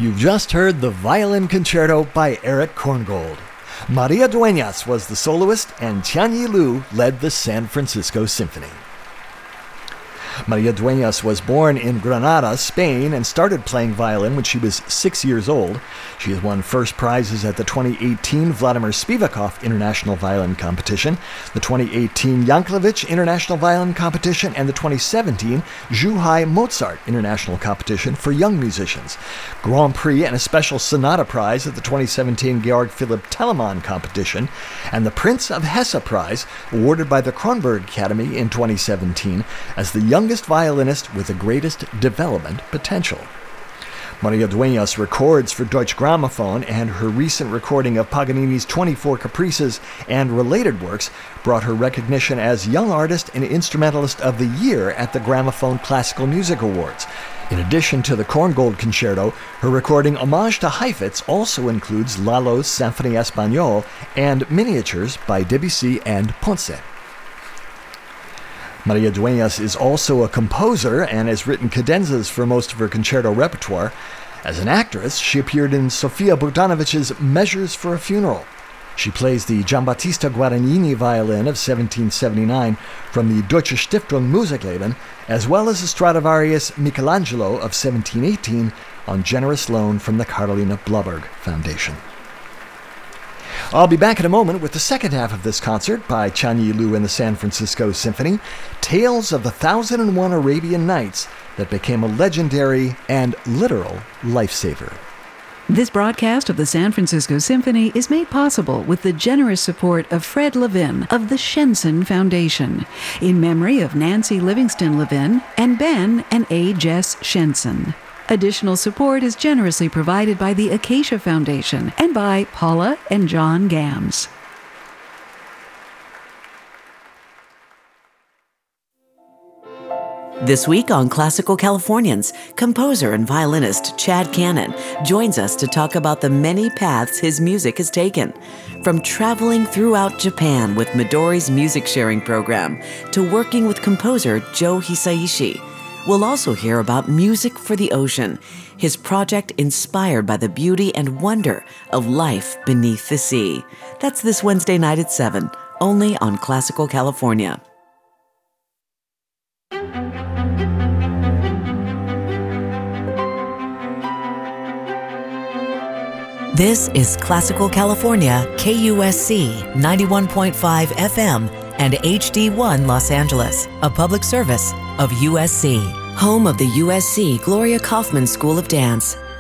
You've just heard the Violin Concerto by Erich Korngold. Maria Dueñas was the soloist, and Tianyi Lu led the San Francisco Symphony. Maria Dueñas was born in Granada, Spain, and started playing violin when she was 6 years old. She has won first prizes at the 2018 Vladimir Spivakov International Violin Competition, the 2018 Yankelevich International Violin Competition, and the 2017 Zhuhai Mozart International Competition for young musicians, Grand Prix and a special Sonata Prize at the 2017 Georg Philipp Telemann Competition, and the Prince of Hesse Prize, awarded by the Kronberg Academy in 2017 as the youngest violinist with the greatest development potential. Maria Dueñas records for Deutsche Grammophon, and her recent recording of Paganini's 24 Caprices and related works brought her recognition as Young Artist and Instrumentalist of the Year at the Gramophone Classical Music Awards. In addition to the Korngold Concerto, her recording Homage to Heifetz also includes Lalo's Symphonie Espagnole and miniatures by Debussy and Ponce. Maria Dueñas is also a composer and has written cadenzas for most of her concerto repertoire. As an actress, she appeared in Sofia Bogdanovich's Measures for a Funeral. She plays the Giambattista Guadagnini violin of 1779 from the Deutsche Stiftung Musikleben, as well as the Stradivarius Michelangelo of 1718 on generous loan from the Karolina Blauberg Foundation. I'll be back in a moment with the second half of this concert by Tianyi Lu and the San Francisco Symphony, Tales of the 1001 Arabian Nights that became a legendary and literal lifesaver. This broadcast of the San Francisco Symphony is made possible with the generous support of Fred Levin of the Shenson Foundation, in memory of Nancy Livingston Levin and Ben and A. Jess Shenson. Additional support is generously provided by the Acacia Foundation and by Paula and John Gams. This week on Classical Californians, composer and violinist Chad Cannon joins us to talk about the many paths his music has taken. From traveling throughout Japan with Midori's music sharing program to working with composer Joe Hisaishi. We'll also hear about Music for the Ocean, his project inspired by the beauty and wonder of life beneath the sea. That's this Wednesday night at 7, only on Classical California. This is Classical California, KUSC 91.5 FM and HD1 Los Angeles, a public service of USC, home of the USC Gloria Kaufman School of Dance.